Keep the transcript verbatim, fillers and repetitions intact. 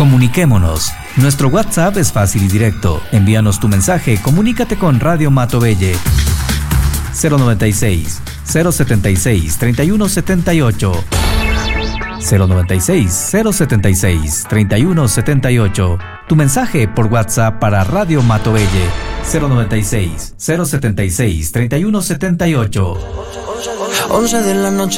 Comuniquémonos. Nuestro WhatsApp es fácil y directo. Envíanos tu mensaje, comunícate con Radio Matovelle. cero noventa y seis, cero setenta y seis, treinta y uno setenta y ocho. cero noventa y seis, cero setenta y seis, treinta y uno setenta y ocho. Tu mensaje por WhatsApp para Radio Matovelle. cero noventa y seis, cero setenta y seis, treinta y uno setenta y ocho. once de la noche.